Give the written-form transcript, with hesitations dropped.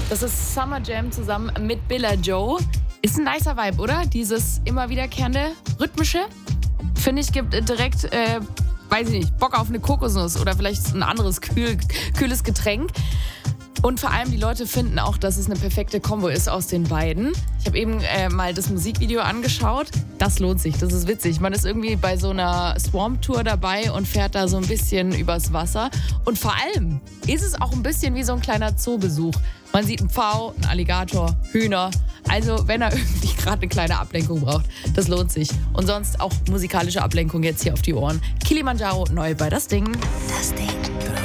Das ist Summer Jam zusammen mit Billa Joe. Ist ein nicer Vibe, oder? Dieses immer wiederkehrende, rhythmische. Finde ich, gibt direkt, weiß ich nicht, Bock auf eine Kokosnuss oder vielleicht ein anderes kühles Getränk. Und vor allem die Leute finden auch, dass es eine perfekte Kombo ist aus den beiden. Ich habe eben mal das Musikvideo angeschaut. Das lohnt sich, das ist witzig. Man ist irgendwie bei so einer Swamp-Tour dabei und fährt da so ein bisschen übers Wasser. Und vor allem ist es auch ein bisschen wie so ein kleiner Zoobesuch. Man sieht einen Pfau, einen Alligator, Hühner. Also wenn er irgendwie gerade eine kleine Ablenkung braucht, das lohnt sich. Und sonst auch musikalische Ablenkung jetzt hier auf die Ohren. Kilimanjaro neu bei Das Ding. Das Ding.